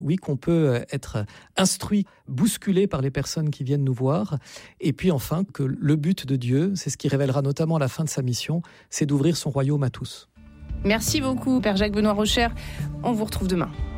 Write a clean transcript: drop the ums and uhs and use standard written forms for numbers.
Oui, qu'on peut être instruit, bousculé par les personnes qui viennent nous voir. Et puis enfin, que le but de Dieu, c'est ce qui révélera notamment à la fin de sa mission, c'est d'ouvrir son royaume à tous. Merci beaucoup, Père Jacques Benoît Rocher. On vous retrouve demain.